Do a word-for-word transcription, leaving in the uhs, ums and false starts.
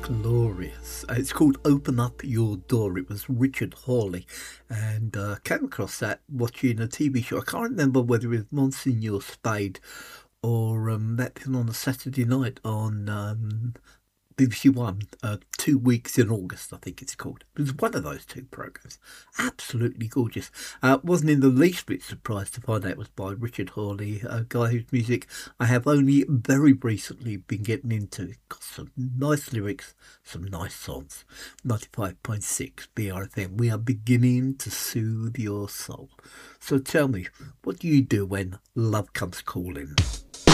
Glorious. Uh, It's called Open Up Your Door. It was Richard Hawley, and uh, came across that watching a T V show. I can't remember whether it was Monsignor Spade or um, that thing on a Saturday night on um, B B C One, uh, Two Weeks in August, I think it's called. It was one of those two programmes. Absolutely gorgeous. Uh, wasn't in the least bit surprised to find out it was by Richard Hawley, a guy whose music I have only very recently been getting into. Got some nice lyrics, some nice songs. ninety-five point six B R F M. We are beginning to soothe your soul. So tell me, what do you do when love comes calling?